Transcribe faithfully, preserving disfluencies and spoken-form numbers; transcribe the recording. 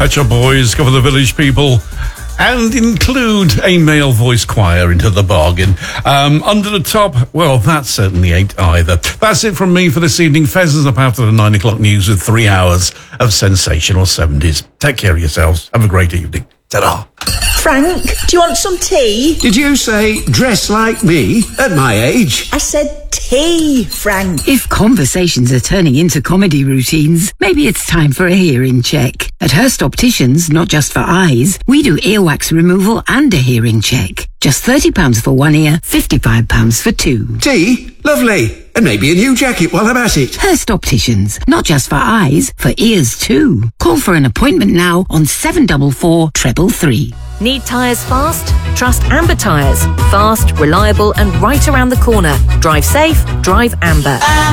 Pet Shop Boys cover the Village People and include a male voice choir into the bargain. Um, under the top, well, that certainly ain't either. That's it from me for this evening. Fez is up after the nine o'clock news with three hours of sensational seventies. Take care of yourselves. Have a great evening. Ta-da. Frank, do you want some tea? Did you say dress like me at my age? I said tea, Frank. If conversations are turning into comedy routines, maybe it's time for a hearing check. At Hurst Opticians, not just for eyes, we do earwax removal and a hearing check. Just thirty pounds for one ear, fifty-five pounds for two. Tea? Lovely. And maybe a new jacket while I'm at it. Hurst Opticians, not just for eyes, for ears too. Call for an appointment now on seven four four, three three three. Need tyres fast? Trust Amber Tyres. Fast, reliable and right around the corner. Drive safe, drive Amber.